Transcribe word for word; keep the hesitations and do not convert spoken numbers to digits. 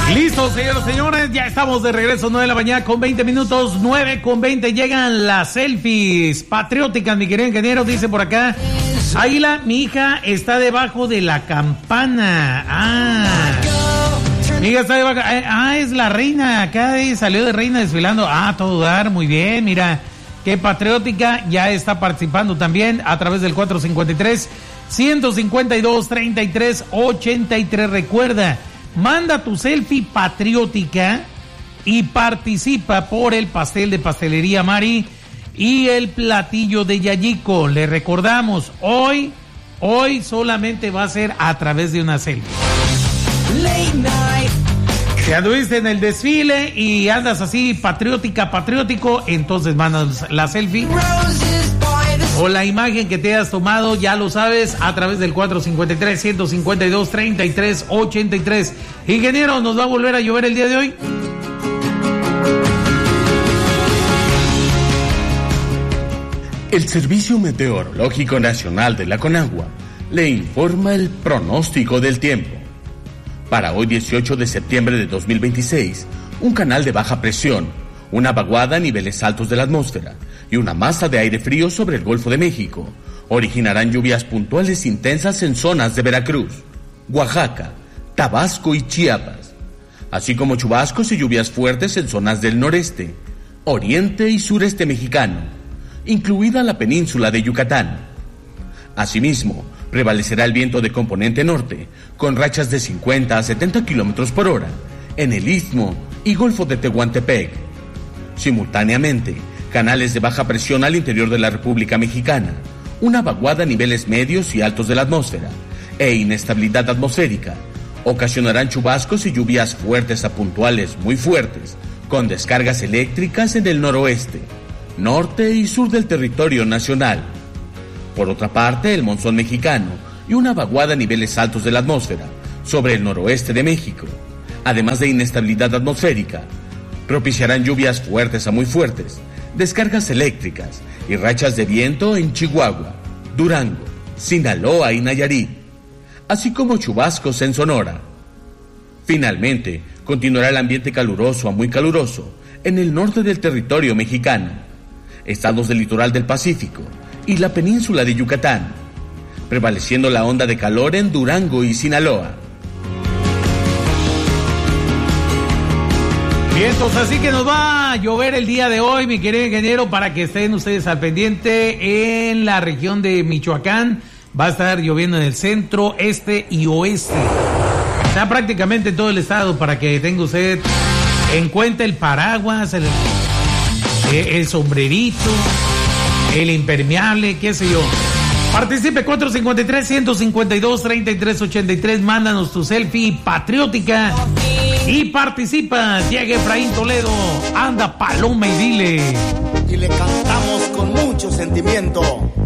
Listo, señoras y señores, ya estamos de regreso, nueve de la mañana con veinte minutos, nueve con veinte, llegan las selfies patrióticas, mi querido ingeniero, dice por acá, Águila, mi hija está debajo de la campana, ah, mi hija está debajo, ah, es la reina, acá salió de reina desfilando, ah, todo dar, muy bien, mira, qué patriótica, ya está participando también a través del cuatro cincuenta y tres, ciento cincuenta y dos, treinta y tres, ochenta y tres, recuerda, manda tu selfie patriótica y participa por el pastel de Pastelería Mari y el platillo de Yayico. Le recordamos, hoy, hoy solamente va a ser a través de una selfie. Si anduviste en el desfile y andas así patriótica, patriótico, entonces mandas la selfie. O la imagen que te hayas tomado, ya lo sabes, a través del cuatro cincuenta y tres, ciento cincuenta y dos, treinta y tres, ochenta y tres. Ingeniero, ¿nos va a volver a llover el día de hoy? El Servicio Meteorológico Nacional de la Conagua le informa el pronóstico del tiempo. Para hoy dieciocho de septiembre de dos mil veintiséis, un canal de baja presión, una vaguada a niveles altos de la atmósfera y una masa de aire frío sobre el Golfo de México originarán lluvias puntuales intensas en zonas de Veracruz, Oaxaca, Tabasco y Chiapas, así como chubascos y lluvias fuertes en zonas del noreste, oriente y sureste mexicano, incluida la península de Yucatán. Asimismo, prevalecerá el viento de componente norte, con rachas de cincuenta a setenta kilómetros por hora en el Istmo y Golfo de Tehuantepec. Simultáneamente, canales de baja presión al interior de la República Mexicana, una vaguada a niveles medios y altos de la atmósfera e inestabilidad atmosférica ocasionarán chubascos y lluvias fuertes a puntuales muy fuertes, con descargas eléctricas en el noroeste, norte y sur del territorio nacional. Por otra parte, el monzón mexicano y una vaguada a niveles altos de la atmósfera sobre el noroeste de México, además de inestabilidad atmosférica, propiciarán lluvias fuertes a muy fuertes, descargas eléctricas y rachas de viento en Chihuahua, Durango, Sinaloa y Nayarit, así como chubascos en Sonora. Finalmente, continuará el ambiente caluroso a muy caluroso en el norte del territorio mexicano, estados del litoral del Pacífico y la península de Yucatán, prevaleciendo la onda de calor en Durango y Sinaloa. Vientos, así que nos va a llover el día de hoy, mi querido ingeniero, para que estén ustedes al pendiente. En la región de Michoacán va a estar lloviendo en el centro, este y oeste. O sea, prácticamente en todo el estado, para que tenga usted en cuenta el paraguas, el, el sombrerito, el impermeable, qué sé yo. Participe cuatro cincuenta y tres, ciento cincuenta y dos, treinta y tres, ochenta y tres. Mándanos tu selfie patriótica y participa. Llega Efraín Toledo, anda Paloma y dile. Y le cantamos con mucho sentimiento.